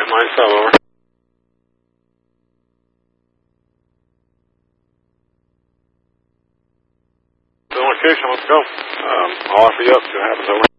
Mine fell over. The location, let's go. I'll offer you up, see what happens over.